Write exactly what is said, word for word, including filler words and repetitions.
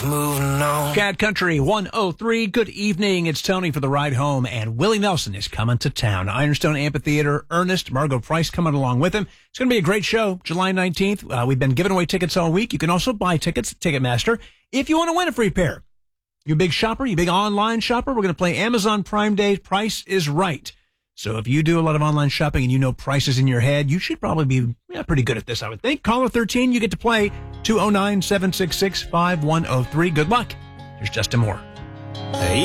moving on. Cat Country one oh three. Good evening. It's Tony for the ride home, and Willie Nelson is coming to town. Ironstone Amphitheater. Ernest, Margot Price coming along with him. It's going to be a great show. July nineteenth. Uh, we've been giving away tickets all week. You can also buy tickets at Ticketmaster if you want to win a free pair. You a big shopper? You a big online shopper? We're going to play Amazon Prime Day. Price is Right. So if you do a lot of online shopping and you know prices in your head, you should probably be yeah, pretty good at this, I would think. Caller thirteen, you get to play two oh nine, seven six six, five one oh three. Good luck. Here's Justin Moore. Hey.